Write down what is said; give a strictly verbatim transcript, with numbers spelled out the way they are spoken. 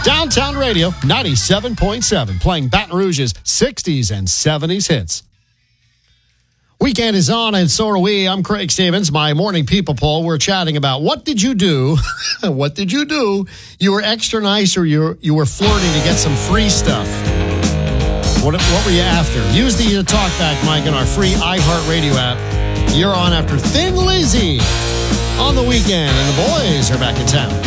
Downtown Radio ninety-seven point seven, playing Baton Rouge's sixties and seventies hits. Weekend is on, and so are we. I'm Craig Stevens. My morning people poll, we're chatting about what did you do? What did you do? You were extra nice, or you were, you were flirting to get some free stuff? What, what were you after? Use the uh, talkback mic in our free iHeartRadio app. You're on after Thin Lizzy on the weekend, and the boys are back in town.